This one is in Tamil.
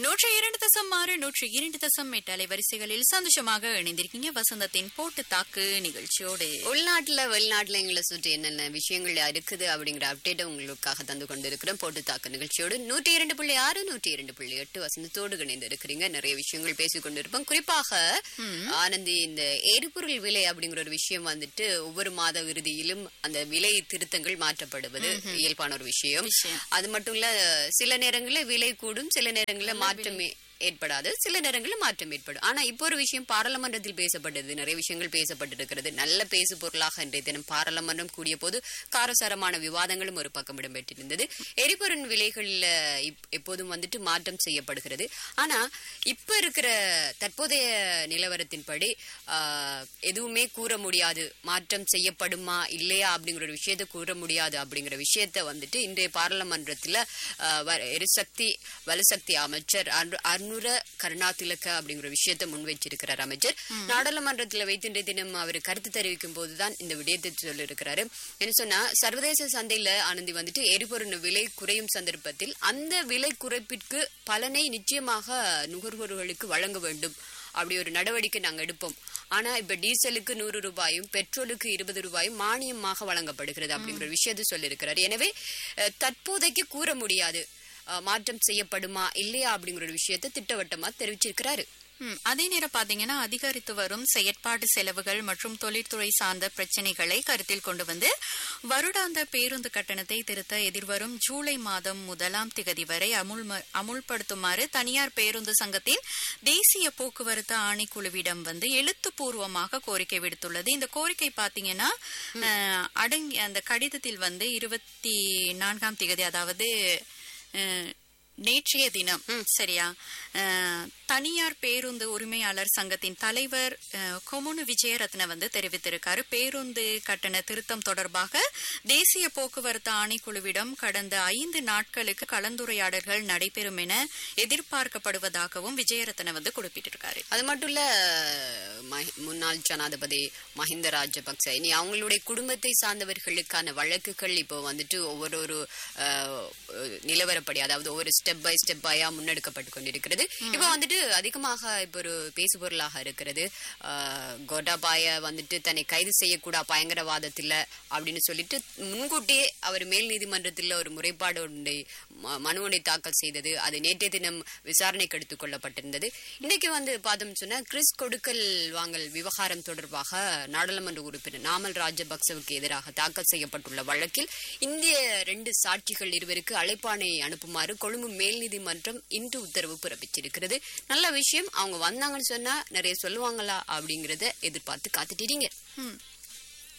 102.6 102.8 அலைவரிசைகளில் சந்தோஷமாக இணைந்திருக்கீங்க வசந்தத்தின் போட்டு தாக்கு நிகழ்ச்சியோடு. உள்நாட்டுல வெளிநாட்டுல எங்களை சுற்றி என்னென்ன விஷயங்கள் இருக்குது அப்படிங்கிற அப்டேட்டை உங்களுக்காக தந்து கொண்டிருக்கிறோம். போட்டு தாக்கு நிகழ்ச்சியோடு 102.6 102.8 வசந்தத்தோடு இணைந்து இருக்கிறீங்க. நிறைய விஷயங்கள் பேசிக் கொண்டிருப்போம். குறிப்பாக ஆனந்தி, இந்த எரிபொருள் விலை அப்படிங்கிற ஒரு விஷயம் வந்துட்டு ஒவ்வொரு மாத இறுதியிலும் அந்த விலை திருத்தங்கள் மாற்றப்படுவது இயல்பான ஒரு விஷயம். அது மட்டும் இல்ல, சில நேரங்களில் விலை கூடும், சில நேரங்களில் மாற்றமே ஏற்படாது, சில நேரங்களில் மாற்றம் ஏற்படும். ஆனா இப்போ ஒரு விஷயம் பாராளுமன்றத்தில் பேசப்பட்டது, நிறைய விஷயங்கள் பேசப்பட்டிருக்கிறது. நல்ல பேசு பொருளாக இன்றைய தினம் பாராளுமன்றம் கூடிய போது காரசாரமான விவாதங்களும் ஒரு பக்கம் இடம்பெற்றிருந்தது. எரிபொருள் விலைகள்ல எப்போதும் வந்துட்டு மாற்றம் செய்யப்படுகிறது. ஆனா இப்ப இருக்கிற தற்போதைய நிலவரத்தின்படி எதுவுமே கூற முடியாது, மாற்றம் செய்யப்படுமா இல்லையா அப்படிங்கிற ஒரு விஷயத்தை கூற முடியாது. அப்படிங்கிற விஷயத்த வந்துட்டு இன்றைய பாராளுமன்றத்துல எரிசக்தி வலுசக்தி அமைச்சர் கருணாதிலக்க அப்படிங்கிற விஷயத்தை முன்வைச்சிருக்கிறார் அமைச்சர். நாடாளுமன்றத்தில் வைத்து இன்றைய தினம் அவர் கருத்து தெரிவிக்கும் போதுதான் இந்த விடயத்தை சொல்லியிருக்கிறாரு. என்ன சொன்னா, சர்வதேச சந்தையில ஆனந்தி வந்துட்டு எரிபொருள் விலை குறையும் சந்தர்ப்பத்தில் அந்த விலை குறைப்பிற்கு பலனை நிச்சயமாக நுகர்வோர்களுக்கு வழங்க வேண்டும், அப்படி ஒரு நடவடிக்கை நாங்க எடுப்போம். ஆனா இப்ப டீசலுக்கு 100 ரூபாயும் பெட்ரோலுக்கு 20 ரூபாயும் மானியமாக வழங்கப்படுகிறது அப்படிங்கிற விஷயத்தை சொல்லியிருக்கிறார். எனவே தற்போதைக்கு கூற முடியாது மாற்றம் செய்யப்படுமா இல்லையா அப்படிங்கிற ஒரு விஷயத்தை திட்டவட்டமா தெரிவிச்சிருக்கிறாரு. அதே நேரம் பாத்தீங்கன்னா, அதிகரித்து வரும் செயற்பாட்டு செலவுகள் மற்றும் தொழில்துறை சார்ந்த பிரச்சனைகளை கருத்தில் கொண்டு வந்து வருடாந்த பேருந்து கட்டணத்தை திருத்த எதிர்வரும் ஜூலை மாதம் 1ஆம் திகதி வரை அமுல்படுத்துமாறு தனியார் பேருந்து சங்கத்தின் தேசிய போக்குவரத்து ஆணைக்குழுவிடம் வந்து எழுத்துப்பூர்வமாக கோரிக்கை விடுத்துள்ளது. இந்த கோரிக்கை பாத்தீங்கன்னா அடங்கி அந்த கடிதத்தில் வந்து 24ஆம் திகதி, அதாவது நேற்றைய தினம், சரியா, தனியார் பேருந்து உரிமையாளர் சங்கத்தின் தலைவர் கொமுனு விஜயரத்ன வந்து தெரிவித்திருக்காரு. பேருந்து கட்டண திருத்தம் தொடர்பாக தேசிய போக்குவரத்து ஆணைக்குழுவிடம் கடந்த 5 நாட்களுக்கு கலந்துரையாடல்கள் நடைபெறும் என எதிர்பார்க்கப்படுவதாகவும் விஜயரத்ன வந்து குறிப்பிட்டிருக்காரு. அது மட்டும் இல்ல, முன்னாள் ஜனாதிபதி மஹிந்த ராஜபக்ச இனி அவங்களுடைய குடும்பத்தை சார்ந்தவர்களுக்கான வழக்குகள் இப்போ வந்துட்டு ஒவ்வொரு நிலவரப்படி, அதாவது ஒவ்வொரு ஸ்டெப் பை ஸ்டெப்பாயா முன்னெடுக்கப்பட்டு கொண்டிருக்கிறது. இப்போ வந்துட்டு அதிகமாக இப்போ ஒரு பேசு பொருளாக இருக்கிறது. கோட்டாபாய வந்துட்டு தன்னை கைது செய்யக்கூடா பயங்கரவாதத்தில் அப்படின்னு சொல்லிட்டு முன்கூட்டியே அவர் மேல் நீதிமன்றத்தில் ஒரு முறைப்பாடு மனு ஒன்றை தாக்கல் செய்தது. அது நேற்றைய தினம் விசாரணைக்கு எடுத்துக் கொள்ளப்பட்டிருந்தது. இன்னைக்கு வந்து பார்த்தோம்னு சொன்னா, கிறிஸ் கொடுக்கல் வாங்கல் விவகாரம் தொடர்பாக நாடாளுமன்ற உறுப்பினர் நாமல் ராஜபக்சவுக்கு எதிராக தாக்கல் செய்யப்பட்டுள்ள வழக்கில் இந்திய 2 சாட்சிகள் இருவருக்கு அழைப்பாணை அனுப்புமாறு கொழும்பு மேல் நீதிமன்றம் இன்று உத்தரவு பிறப்பிச்சிருக்கிறது. நல்ல விஷயம். அவங்க வந்தாங்கன்னு சொன்னா நிறைய சொல்லுவாங்களா அப்படிங்கறத எதிர்பார்த்து காத்துட்டீங்க.